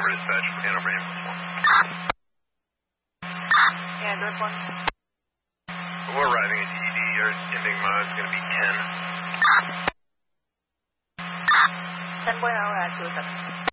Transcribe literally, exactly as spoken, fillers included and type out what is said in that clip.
Hanover dispatch, Hanover ambulance one. Yeah, good one. We're arriving at E D. Your Enigma is going to be ten. ten point oh, actually, seven.